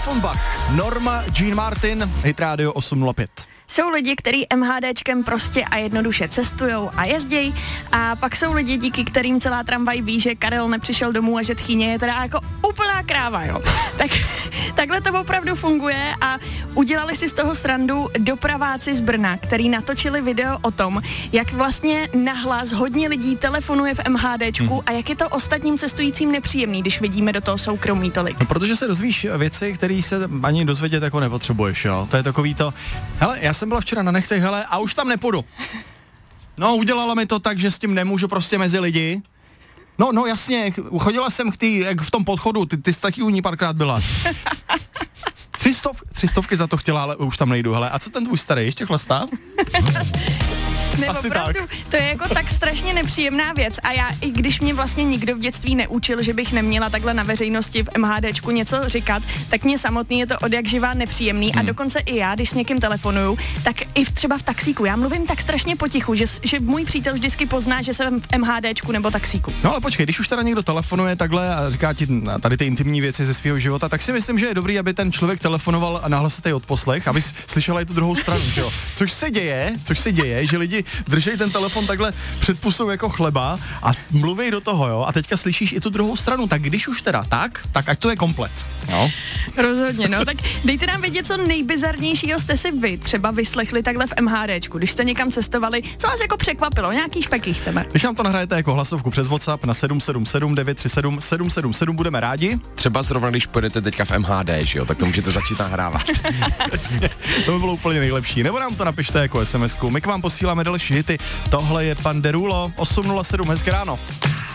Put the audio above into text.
Offenbach, Norma Jean Martin, Hit Radio 805. Jsou lidi, kteří MHDčkem prostě a jednoduše cestujou a jezdějí, a pak jsou lidi, díky kterým celá tramvaj ví, že Karel nepřišel domů a že Tchýně je teda jako úplná kráva, jo. Takhle to opravdu funguje a udělali si z toho srandu dopraváci z Brna, který natočili video o tom, jak vlastně nahlas hodně lidí telefonuje v MHDčku a jak je to ostatním cestujícím nepříjemný, když vidíme do toho soukromí tolik. No, protože se dozvíš věci, které se ani dozvědět jako nepotřebuješ, jo. To je takový to, hele, já jsem byla včera na nechtech, hele, a už tam nepůjdu. No, udělala mi to tak, že s tím nemůžu prostě mezi lidi. No jasně, chodila jsem jak v tom podchodu, ty jsi taky u ní párkrát byla. 300 za to chtěla, ale už tam nejdu, hele. A co ten tvůj starý, ještě chlastá? Ne, asi opravdu, tak. To je jako tak strašně nepříjemná věc a já, i když mě vlastně nikdo v dětství neučil, že bych neměla takhle na veřejnosti v MHDčku něco říkat, tak mě samotný je to odjakživa nepříjemný a dokonce i já, když s někým telefonuju, tak i třeba v taxíku, já mluvím tak strašně potichu, že můj přítel vždycky pozná, že jsem v MHDčku nebo taxíku. No ale počkej, když už teda někdo telefonuje takhle a říká ti tady ty intimní věci ze svého života, tak si myslím, že je dobrý, aby ten člověk telefonoval a nahlasitej odposlech, aby slyšela i tu druhou stranu, že jo. Což se děje, že lidi držej ten telefon takhle před pusou jako chleba a mluví do toho, jo, a teďka slyšíš i tu druhou stranu, tak když už teda tak ať to je komplet, jo. Rozhodně, no, tak dejte nám vědět, co nejbizarnějšího jste si vy třeba vyslechli takhle v MHDčku, když jste někam cestovali, co vás jako překvapilo, nějaký špeky chceme. Když nám to nahrajete jako hlasovku přes WhatsApp na 777 937 777, budeme rádi. Třeba zrovna, když půjdete teďka v MHD, že jo, tak to můžete začít nahrávat. To by bylo úplně nejlepší. Nebo nám to napište jako SMS-ku. My k vám posíláme další hity. Tohle je Pan Derulo, 807, hezké ráno.